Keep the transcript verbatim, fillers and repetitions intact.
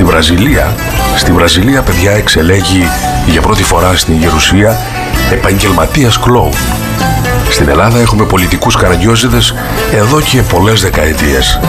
Στη Βραζιλία, στη Βραζιλία, παιδιά, εξελέγει για πρώτη φορά στην Γερουσία επαγγελματίας κλόουν. Στην Ελλάδα έχουμε πολιτικούς καραγκιόζηδες εδώ και πολλές δεκαετίες.